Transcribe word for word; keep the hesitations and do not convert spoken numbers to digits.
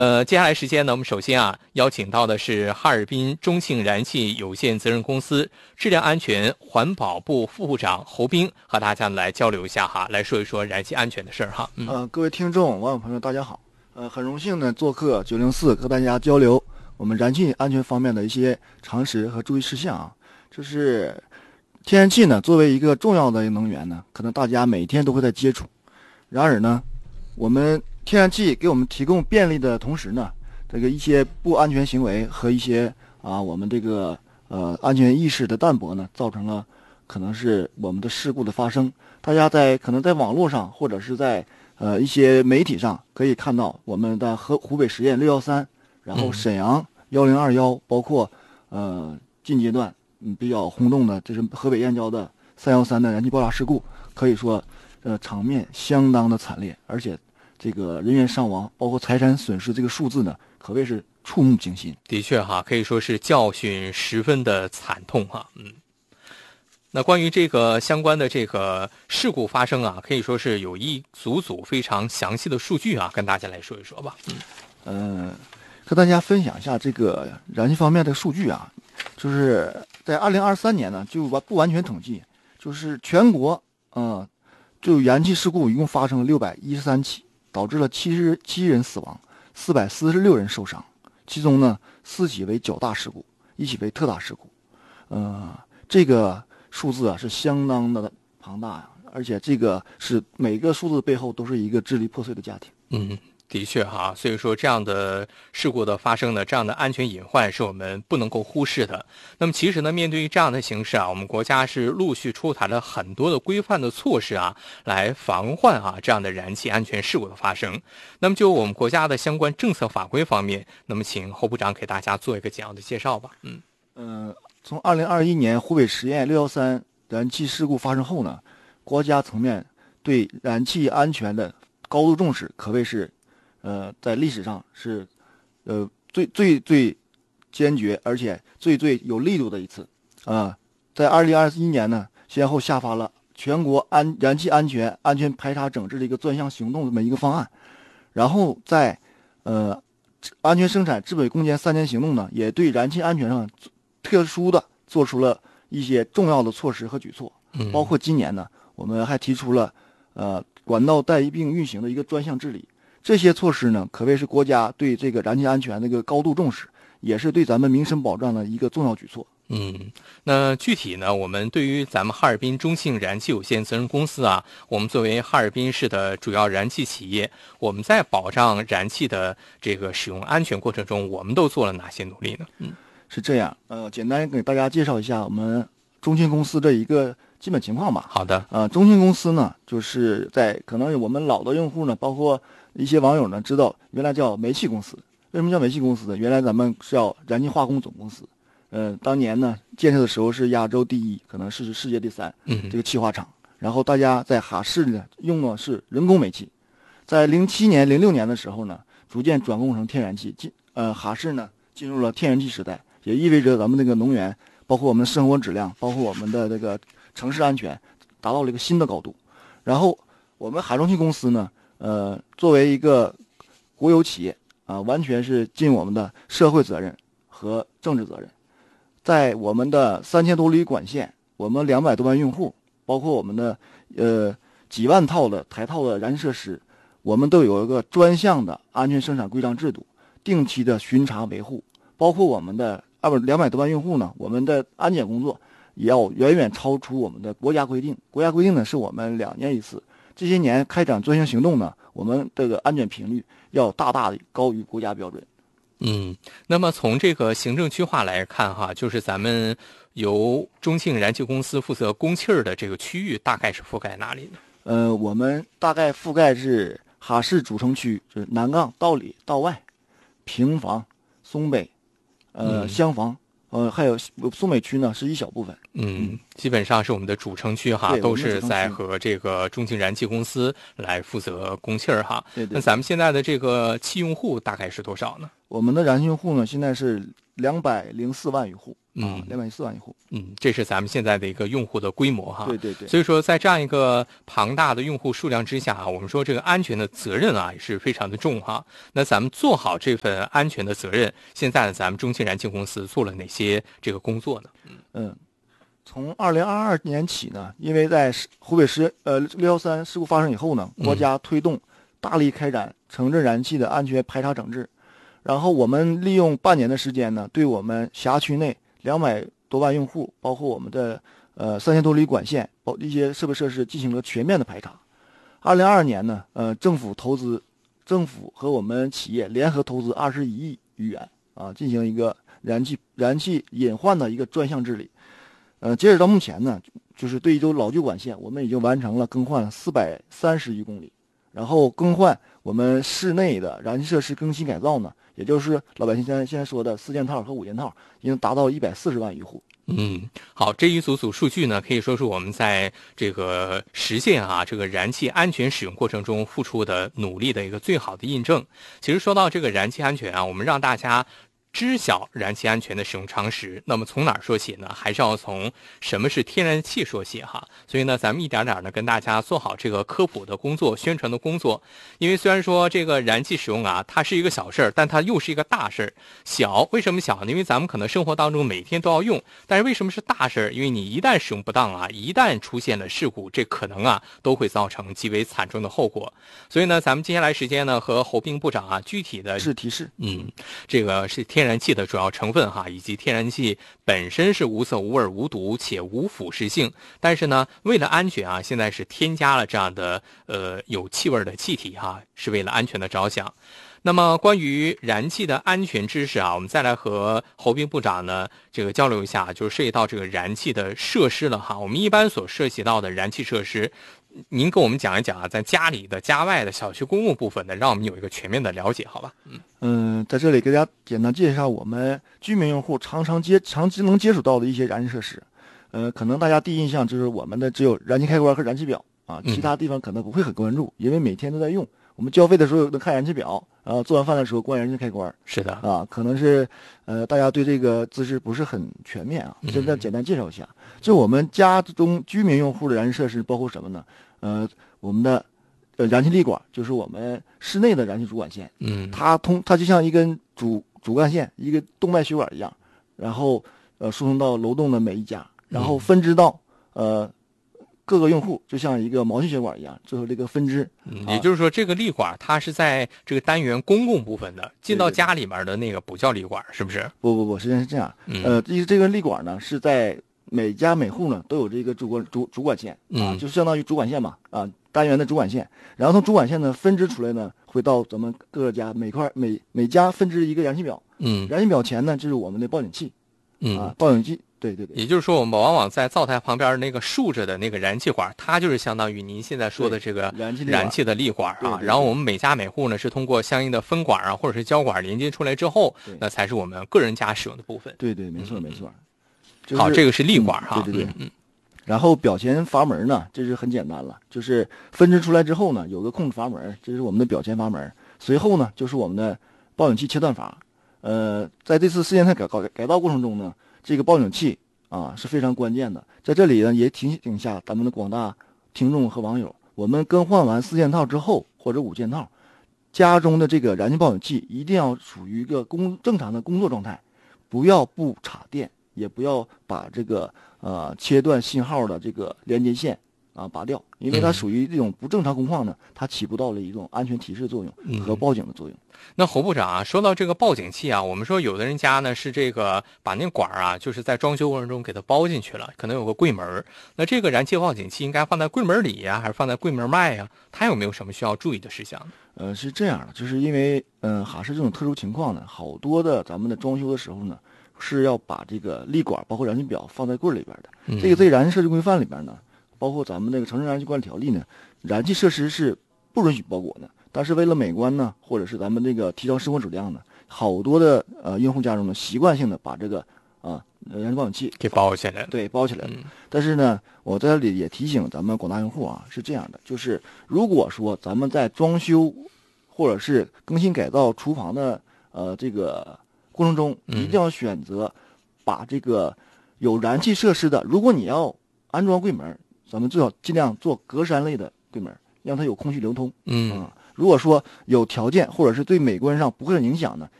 呃，接下来时间呢，我们首先啊邀请到的是哈尔滨中庆燃气有限责任公司质量安全环保部副部长侯斌，和大家来交流一下哈，来说一说燃气安全的事儿哈。 嗯、呃，各位听众、网友朋友，大家好。呃，很荣幸呢做客九零四，和大家交流我们燃气安全方面的一些常识和注意事项啊。就是天然气呢，作为一个重要的能源呢，可能大家每天都会在接触。然而呢，我们天然气给我们提供便利的同时呢，这个一些不安全行为和一些啊我们这个呃安全意识的淡薄呢，造成了可能是我们的事故的发生。大家在可能在网络上或者是在呃一些媒体上可以看到我们的河湖北十堰六一三，然后沈阳幺零二幺，包括呃近阶段嗯比较轰动的，这是河北燕郊的三幺三的燃气爆炸事故，可以说呃场面相当的惨烈，而且这个人员伤亡，包括财产损失这个数字呢，可谓是触目惊心。 的确哈，可以说是教训十分的惨痛哈。嗯，那关于这个相关的这个事故发生啊，可以说是有一组组非常详细的数据啊，跟大家来说一说吧。 嗯，呃，和大家分享一下这个燃气方面的数据啊，就是在二零二三年呢，就完不完全统计，就是全国呃，就燃气事故一共发生了六百一十三起。导致了七十七人死亡，四百四十六人受伤，其中呢四起为较大事故，一起为特大事故。呃，这个数字啊是相当的庞大呀，而且这个是每个数字背后都是一个支离破碎的家庭。 嗯。的确哈，所以说这样的事故的发生呢，这样的安全隐患是我们不能够忽视的。那么其实呢，面对于这样的形势啊，我们国家是陆续出台了很多的规范的措施啊，来防患啊这样的燃气安全事故的发生。那么就我们国家的相关政策法规方面，那么请侯部长给大家做一个简要的介绍吧。嗯， 呃，从二零二一年湖北十堰六一三燃气事故发生后呢，国家层面对燃气安全的高度重视，可谓是。呃，在历史上是，呃，最最最坚决，而且最最有力度的一次啊、呃！在二零二一年呢，先后下发了全国安燃气安全安全排查整治的一个专项行动这么一个方案，然后在呃安全生产治本攻坚三年行动呢，也对燃气安全上特殊的做出了一些重要的措施和举措，包括今年呢，我们还提出了呃管道带并运行的一个专项治理。这些措施呢，可谓是国家对这个燃气安全的一个高度重视，也是对咱们民生保障的一个重要举措。 嗯，那具体呢，我们对于咱们哈尔滨中庆燃气有限责任公司啊，我们作为哈尔滨市的主要燃气企业，我们在保障燃气的这个使用安全过程中，我们都做了哪些努力呢？嗯， 是这样，呃，简单给大家介绍一下我们中庆公司的一个基本情况吧。 好的， 呃，中庆公司呢，就是在可能我们老的用户呢，包括一些网友呢知道，原来叫煤气公司。为什么叫煤气公司呢？原来咱们是叫燃气化工总公司。呃，当年呢建设的时候是亚洲第一，可能是世界第三。 嗯， 这个气化厂。然后大家在哈市呢用的是人工煤气，在零七年、零六年的时候呢，逐渐转供成天然气。进呃哈市呢进入了天然气时代，也意味着咱们这个能源，包括我们的生活质量，包括我们的这个城市安全，达到了一个新的高度。然后我们哈中气公司呢。呃，作为一个国有企业啊、呃，完全是尽我们的社会责任和政治责任。在我们的三千多里管线，我们两百多万用户，包括我们的呃几万套的台套的燃气设施，我们都有一个专项的安全生产规章制度，定期的巡查维护。包括我们的二百两百多万用户呢，我们的安检工作也要远远超出我们的国家规定。国家规定呢，是我们两年一次。这些年开展专项行动呢，我们这个安检频率要大大的高于国家标准。 嗯，那么从这个行政区划来看哈，就是咱们由中庆燃气公司负责供气儿的这个区域，大概是覆盖哪里呢？ 呃，我们大概覆盖是哈市主城区，就是南岗、道里、道外、平房、松北、呃、 嗯、 襄房。呃，还有松北区呢是一小部分。 嗯， 基本上是我们的主城区哈，都是在和和这个中庆燃气公司来负责供气儿哈。 对对对， 那咱们现在的这个气用户大概是多少呢？ 我们的燃气用户呢，现在是两百零四万余户。 嗯， 两百零四万余户， 嗯，这是咱们现在的一个用户的规模哈。 对对对。 所以说，在这样一个庞大的用户数量之下啊，我们说这个安全的责任啊也是非常的重哈。那咱们做好这份安全的责任，现在呢，咱们中庆燃气公司做了哪些这个工作呢？ 嗯嗯，从二零二二年起呢，因为在湖北十呃六幺三事故发生以后呢，国家推动大力开展城镇燃气的安全排查整治，然后我们利用半年的时间呢，对我们辖区内两百多万用户，包括我们的呃三千多里管线，包一些设备设施进行了全面的排查。二零二二年呢，呃，政府投资，政府和我们企业联合投资二十一亿余元啊，进行一个燃气燃气隐患的一个专项治理。呃，截止到目前呢，就是对于这老旧管线，我们已经完成了更换四百三十余公里，然后更换我们室内的燃气设施更新改造呢，也就是老百姓现在现在说的四件套和五件套，已经达到一百四十万余户。 嗯，好，这一组组数据呢，可以说是我们在这个实现啊这个燃气安全使用过程中付出的努力的一个最好的印证。其实说到这个燃气安全啊，我们让大家知晓燃气安全的使用常识，那么从哪儿说起呢？还是要从什么是天然气说起哈。所以呢，咱们一点点的跟大家做好这个科普的工作、宣传的工作。因为虽然说这个燃气使用啊，它是一个小事儿，但它又是一个大事儿。小为什么小呢？因为咱们可能生活当中每天都要用，但是为什么是大事儿？因为你一旦使用不当啊，一旦出现了事故，这可能啊都会造成极为惨重的后果。所以呢，咱们接下来时间呢和侯斌部长啊具体的是提示， 嗯，这个是天。天然气的主要成分哈，以及天然气本身是无色无味无毒且无腐蚀性，但是呢，为了安全啊，现在是添加了这样的呃有气味的气体哈，是为了安全的着想。那么关于燃气的安全知识啊，我们再来和侯斌部长呢这个交流一下，就是涉及到这个燃气的设施了哈。我们一般所涉及到的燃气设施，您跟我们讲一讲啊，在家里的、家外的、小区公共部分的，让我们有一个全面的了解，好吧？嗯嗯，在这里给大家简单介绍我们居民用户常常接长期能接触到的一些燃气设施。呃，可能大家第一印象就是我们的只有燃气开关和燃气表啊，其他地方可能不会很关注，因为每天都在用。我们交费的时候能看燃气表，然后做完饭的时候关燃气开关。 是的啊，可能是呃大家对这个知识不是很全面啊，现在简单介绍一下。就我们家中居民用户的燃气设施包括什么呢？呃，我们的呃燃气立管，就是我们室内的燃气主管线， 嗯， 它通它就像一根主主干线，一个动脉血管一样，然后呃输送到楼栋的每一家，然后分支到呃。各个用户就像一个毛细血管一样，最后这个分支， 嗯，也就是说，这个立管它是在这个单元公共部分的，进到家里面的那个不叫立管，是不是？ 不不不，实际上是这样。 嗯、 呃，这这个立管呢是在每家每户呢都有这个主管主主管线啊， 嗯、 就相当于主管线嘛啊，单元的主管线。然后从主管线呢分支出来呢，会到咱们各个家每块每每家分支一个燃气表。 嗯， 燃气表前呢就是我们的报警器， 嗯啊，报警器。对对对， 也就是说，我们往往在灶台旁边那个竖着的那个燃气管，它就是相当于您现在说的这个燃气燃气的立管啊。 对对对， 然后我们每家每户呢是通过相应的分管啊或者是交管连接出来之后，那才是我们个人家使用的部分。 对对，没错、嗯、没错。就是、 好，这个是立管哈、 嗯。对对对， 嗯。嗯然后表前阀门呢，这是很简单了，就是分支出来之后呢，有个控制阀门，这是我们的表前阀门。随后呢，就是我们的报警器切断阀。呃，在这次事件态改改改造过程中呢，这个报警器啊是非常关键的。在这里呢，也提醒一下咱们的广大听众和网友，我们更换完四件套之后或者五件套，家中的这个燃气报警器一定要处于一个工正常的工作状态，不要不插电，也不要把这个呃切断信号的这个连接线啊拔掉，因为它属于这种不正常工况呢，它起不到了一种安全提示作用和报警的作用。 嗯、那侯部长啊，说到这个报警器啊，我们说有的人家呢是这个把那管啊，就是在装修过程中给它包进去了，可能有个柜门，那这个燃气报警器应该放在柜门里呀、啊，还是放在柜门外呀、啊？它有没有什么需要注意的事项？ 呃，是这样的，就是因为嗯、呃，哈市这种特殊情况呢，好多的咱们的装修的时候呢，是要把这个立管包括燃气表放在柜里边的。 嗯、 这个在燃气设计规范里边呢，包括咱们那个城市燃气管理条例呢，燃气设施是不允许包裹的。但是为了美观呢，或者是咱们这个提高生活质量呢，好多的呃用户家中呢，习惯性的把这个啊呃燃气保暖器给包起来了。 对包起来了。 嗯但是呢，我在这里也提醒咱们广大用户啊，是这样的，就是如果说咱们在装修或者是更新改造厨房的呃这个过程中， 嗯一定要选择把这个有燃气设施的，如果你要安装柜门，咱们最好尽量做格栅类的柜门，让它有空气流通。 嗯啊，如果说有条件或者是对美观上不会很影响呢，